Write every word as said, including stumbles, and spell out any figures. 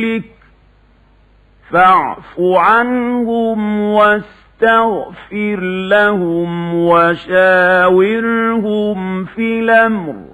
نفسك فاعف عنهم واستغفر لهم وشاورهم في الأمر